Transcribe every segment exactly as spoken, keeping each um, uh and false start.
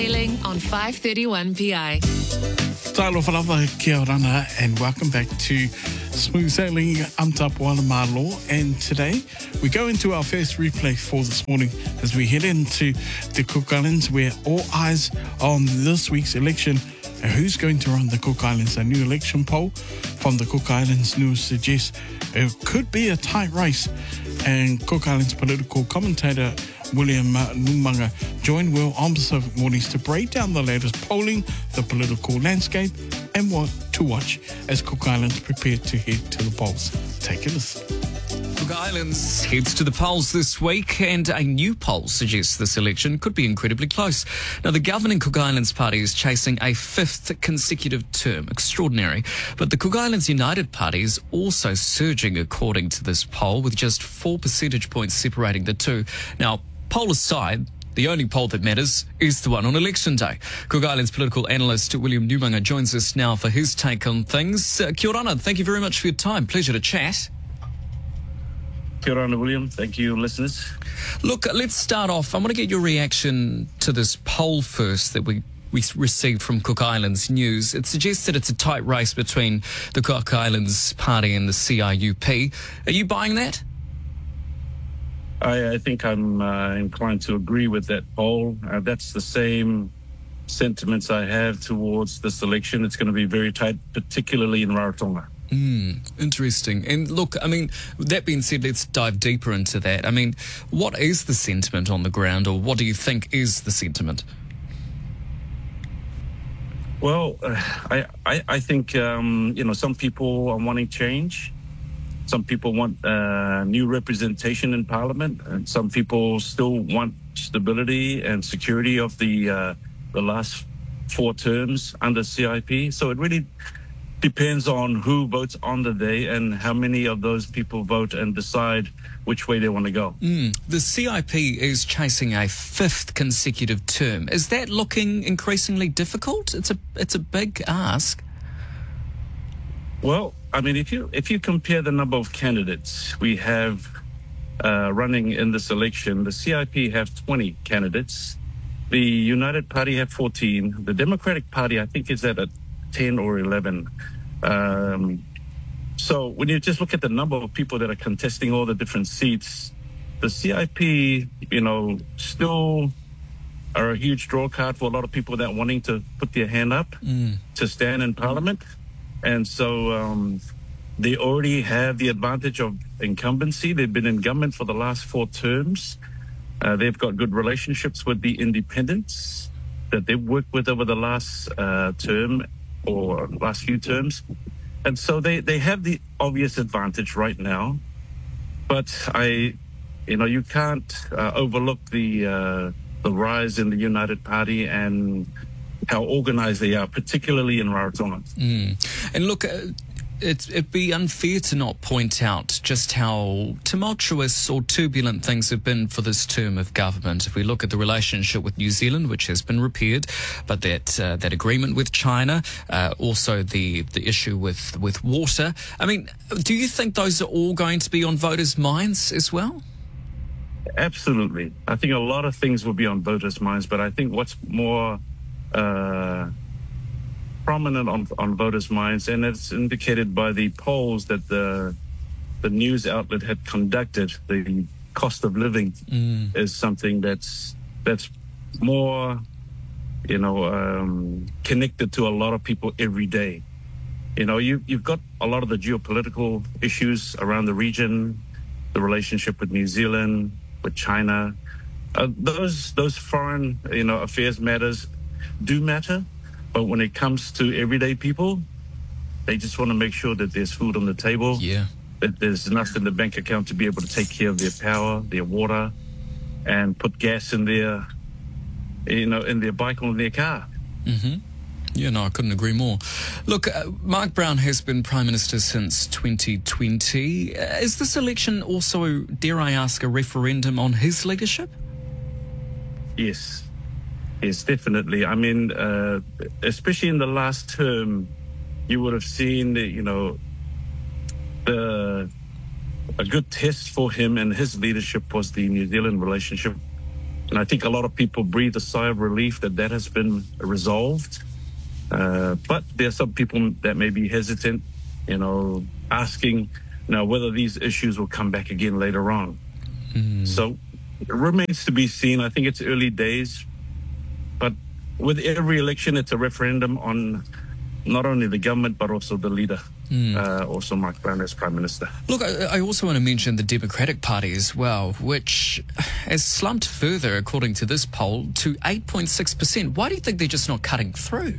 sailing on five thirty-one P I. Talo whanava kia orana and welcome back to Smooth Sailing. I'm Tapuana Malo, and today we go into our first replay for this morning as we head into the Cook Islands, where all eyes are on this week's election and who's going to run the Cook Islands. A new election poll from the Cook Islands News suggests it could be a tight race, and Cook Islands political commentator William Numanga joined Will on Pacific Mornings to break down the latest polling, the political landscape, and what to watch as Cook Islands prepare to head to the polls. Take a listen. Cook Islands heads to the polls this week, and a new poll suggests this election could be incredibly close. Now, the governing Cook Islands Party is chasing a fifth consecutive term. Extraordinary. But the Cook Islands United Party is also surging, according to this poll, with just four percentage points separating the two. Now, poll aside, the only poll that matters is the one on election day. Cook Islands political analyst William Numanga joins us now for his take on things. Uh, kia ora, thank you very much for your time. Pleasure to chat. Kia ora, William. Thank you, listeners. Look, let's start off. I want to get your reaction to this poll first that we we received from Cook Islands News. It suggests that it's a tight race between the Cook Islands Party and the C I U P. Are you buying that? I, I think I'm uh, inclined to agree with that poll. Uh, that's the same sentiments I have towards this election. It's going to be very tight, particularly in Rarotonga. Mm, interesting. And look, I mean, that being said, let's dive deeper into that. I mean, what is the sentiment on the ground, or what do you think is the sentiment? Well, uh, I, I, I think, um, you know, some people are wanting change. Some people want uh, new representation in Parliament, and some people still want stability and security of the uh, the last four terms under C I P. So it really depends on who votes on the day and how many of those people vote and decide which way they want to go. Mm. The C I P is chasing a fifth consecutive term. Is that looking increasingly difficult? It's a it's a big ask. Well, I mean, if you if you compare the number of candidates we have uh, running in this election, the C I P have twenty candidates, the United Party have fourteen, the Democratic Party I think is at a ten or eleven. Um, so when you just look at the number of people that are contesting all the different seats, the C I P, you know, still are a huge draw card for a lot of people that are wanting to put their hand up mm. to stand in Parliament. And so um, they already have the advantage of incumbency. They've been in government for the last four terms. Uh, they've got good relationships with the independents that they've worked with over the last uh, term or last few terms. And so they, they have the obvious advantage right now. But I, you know, you can't uh, overlook the uh, the rise in the United Party and how organised they are, particularly in Rarotonga. Mm. And look, uh, it, it'd be unfair to not point out just how tumultuous or turbulent things have been for this term of government. If we look at the relationship with New Zealand, which has been repaired, but that uh, that agreement with China, uh, also the, the issue with, with water. I mean, do you think those are all going to be on voters' minds as well? Absolutely. I think a lot of things will be on voters' minds, but I think what's more Uh, prominent on, on voters' minds, and it's indicated by the polls that the the news outlet had conducted. The cost of living mm. is something that's that's more, you know, um, connected to a lot of people every day. You know, you you've got a lot of the geopolitical issues around the region, the relationship with New Zealand, with China. Uh, those those foreign, you know, affairs matters do matter, but when it comes to everyday people, they just want to make sure that there's food on the table, yeah, that there's enough in the bank account to be able to take care of their power, their water, and put gas in their, you know, in their bike or in their car. Mm-hmm. Yeah, no, I couldn't agree more. Look, uh, Mark Brown has been Prime Minister since twenty twenty. Uh, is this election also, dare I ask, a referendum on his leadership? Yes. Yes, definitely. I mean, uh, especially in the last term, you would have seen, you know, the a good test for him and his leadership was the New Zealand relationship. And I think a lot of people breathe a sigh of relief that that has been resolved. Uh, but there are some people that may be hesitant, you know, asking, you know, whether these issues will come back again later on. Mm. So it remains to be seen. I think it's early days. But with every election, it's a referendum on not only the government, but also the leader, mm. uh, also Mark Brown as Prime Minister. Look, I, I also want to mention the Democratic Party as well, which has slumped further, according to this poll, to eight point six percent. Why do you think they're just not cutting through?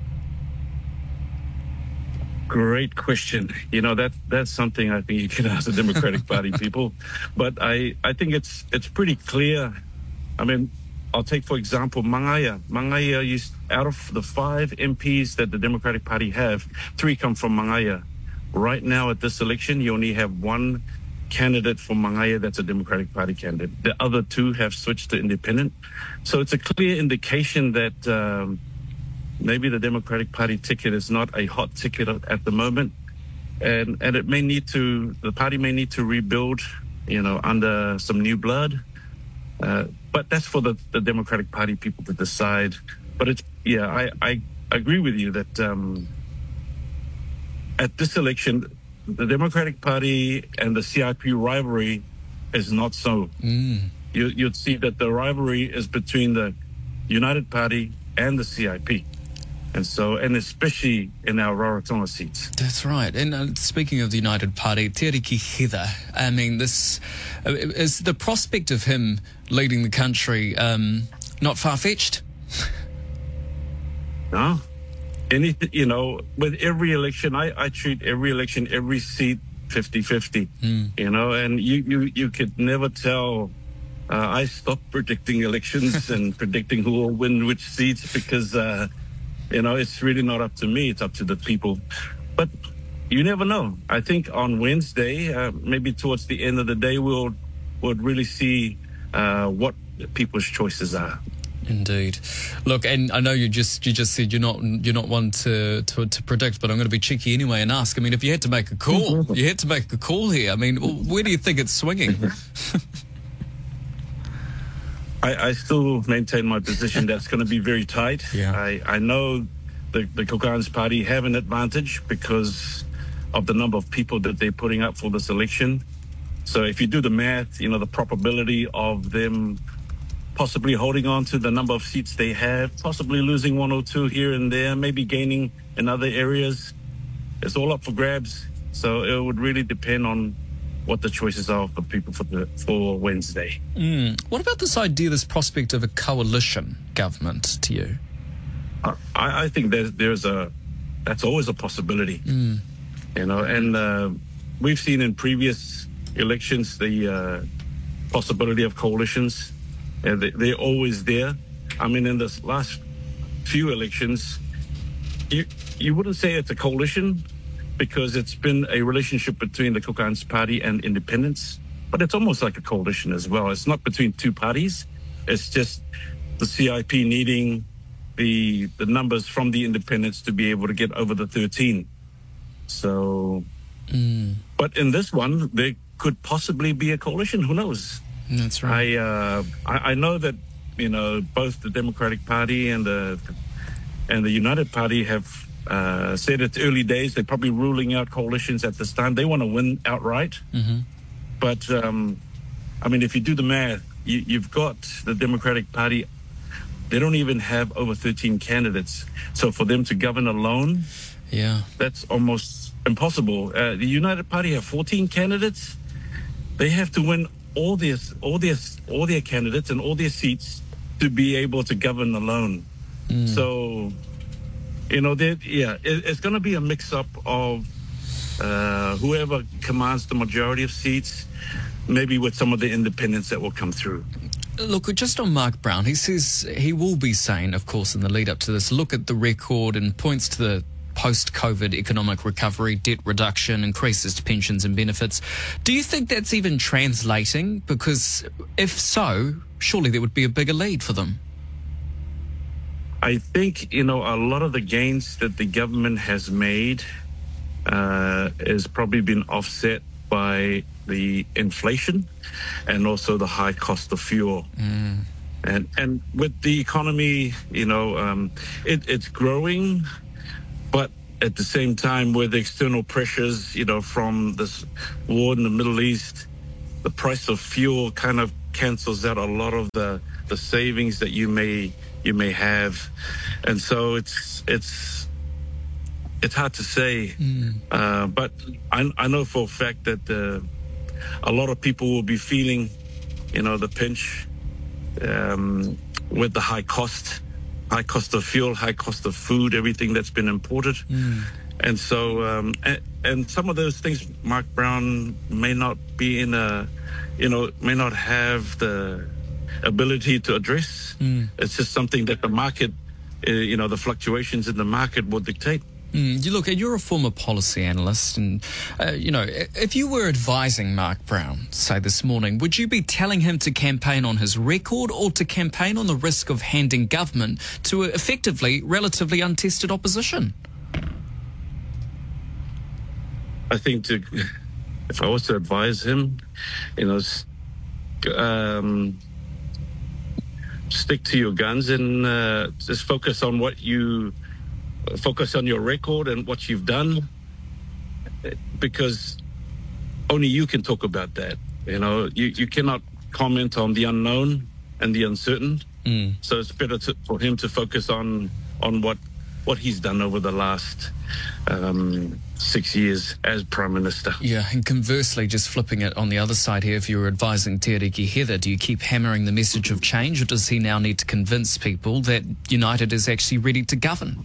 Great question. You know, that that's something I think you can ask the Democratic Party people. But I, I think it's it's pretty clear. I mean, I'll take, for example, Mangaya. Mangaya, used, out of the five M Ps that the Democratic Party have, three come from Mangaya. Right now at this election, you only have one candidate for Mangaya that's a Democratic Party candidate. The other two have switched to independent. So it's a clear indication that um, maybe the Democratic Party ticket is not a hot ticket at the moment. And, and it may need to, the party may need to rebuild, you know, under some new blood. Uh, but that's for the, the Democratic Party people to decide. But it's, yeah, I, I agree with you that um, at this election, the Democratic Party and the C I P rivalry is not so. Mm. You, you'd see that the rivalry is between the United Party and the C I P. And so, and especially in our Rarotonga seats. That's right. And uh, speaking of the United Party, Te Ariki Heather, I mean, this uh, is the prospect of him leading the country um, not far-fetched? No. Anything, you know, with every election, I, I treat every election, every seat fifty-fifty, mm. you know, and you, you, you could never tell. Uh, I stopped predicting elections and predicting who will win which seats because, uh, you know, it's really not up to me. It's up to the people. But you never know. I think on Wednesday, uh, maybe towards the end of the day, we'll, we'll really see uh, what people's choices are. Indeed. Look, and I know you just you just said you're not you're not one to, to, to predict, but I'm going to be cheeky anyway and ask. I mean, if you had to make a call, you had to make a call here. I mean, where do you think it's swinging? I, I still maintain my position that's going to be very tight. Yeah. I, I know the, the Cook Islands Party have an advantage because of the number of people that they're putting up for this election. So if you do the math, you know, the probability of them possibly holding on to the number of seats they have, possibly losing one or two here and there, maybe gaining in other areas, it's all up for grabs. So it would really depend on what the choices are for people for the for Wednesday. Mm. What about this idea, this prospect of a coalition government to you? I, I think there's, there's a, that's always a possibility, mm. you know, and uh, we've seen in previous elections the uh, possibility of coalitions. And they, they're always there. I mean, in this last few elections, you you wouldn't say it's a coalition because it's been a relationship between the Cook Islands Party and independents, but it's almost like a coalition as well. It's not between two parties. It's just the C I P needing the the numbers from the independents to be able to get over the thirteen. So, mm. but in this one, there could possibly be a coalition. Who knows? That's right. I, uh, I I know that, you know, both the Democratic Party and the and the United Party have uh, said it's early days. They're probably ruling out coalitions at this time. They want to win outright. Mm-hmm. But, um, I mean, if you do the math, you, you've got the Democratic Party. They don't even have over thirteen candidates. So for them to govern alone, yeah, that's almost impossible. Uh, the United Party have fourteen candidates. They have to win all their all their all their candidates and all their seats to be able to govern alone. Mm. So, you know, yeah, it, it's going to be a mix-up of uh, whoever commands the majority of seats, maybe with some of the independents that will come through. Look, just on Mark Brown, he says he will be saying, of course, in the lead up to this, look at the record and points to the post-COVID economic recovery, debt reduction, increases to pensions and benefits. Do you think that's even translating? Because if so, surely there would be a bigger lead for them. I think, you know, a lot of the gains that the government has made uh, has probably been offset by the inflation and also the high cost of fuel. Mm. And and with the economy, you know, um, it, it's growing, but at the same time, with external pressures, you know, from this war in the Middle East, the price of fuel kind of cancels out a lot of the, the savings that you may you may have, and so it's it's it's hard to say. Mm. Uh, but I, I know for a fact that uh, a lot of people will be feeling, you know, the pinch um, with the high cost, high cost of fuel, high cost of food, everything that's been imported. Mm. And so, um, and, and some of those things, Mark Brown may not be in a, you know, may not have the ability to address. Mm. It's just something that the market, uh, you know, the fluctuations in the market will dictate. Mm, you look, you're a former policy analyst, and uh, you know, if you were advising Mark Brown, say this morning, would you be telling him to campaign on his record or to campaign on the risk of handing government to a effectively relatively untested opposition? I think to, if I was to advise him, you know, um, stick to your guns and uh, just focus on what you. Focus on your record and what you've done, because only you can talk about that. You know, you, you cannot comment on the unknown and the uncertain. Mm. So it's better to, for him to focus on on what what he's done over the last um, six years as Prime Minister. Yeah, and conversely, just flipping it on the other side here, if you were advising Te Ariki Heather, do you keep hammering the message of change, or does he now need to convince people that United is actually ready to govern?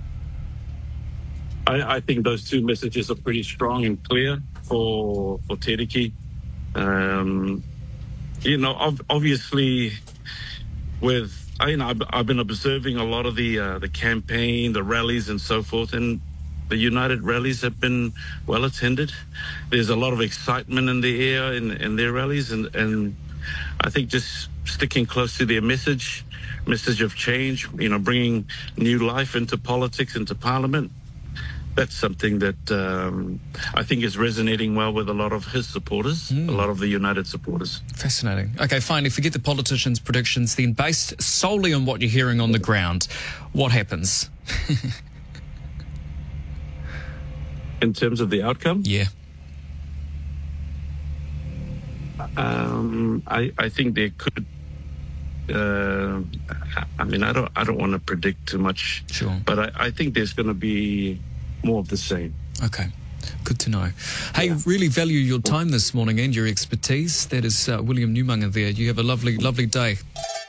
I, I think those two messages are pretty strong and clear for for Te Ariki. Um, you know, ov- obviously, with I, you know, I've, I've been observing a lot of the uh, the campaign, the rallies, and so forth, and the United rallies have been well attended. There's a lot of excitement in the air in, in their rallies, and, and I think just sticking close to their message, message of change, you know, bringing new life into politics, into Parliament. That's something that um, I think is resonating well with a lot of his supporters, mm. a lot of the United supporters. Fascinating. Okay, fine. Forget the politicians' predictions, then based solely on what you're hearing on the ground, what happens? In terms of the outcome? Yeah. Um, I, I think there could. Uh, I mean, I don't. I don't want to predict too much. Sure. But I, I think there's going to be more of the same. Okay, good to know. Hey, yeah. Really value your time this morning and your expertise. That is uh, William Newmanga there. You have a lovely, lovely day.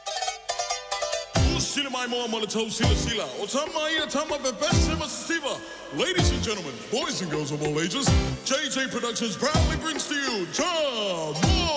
Ladies and gentlemen, boys and girls of all ages, J J Productions proudly brings to you Tom Moore.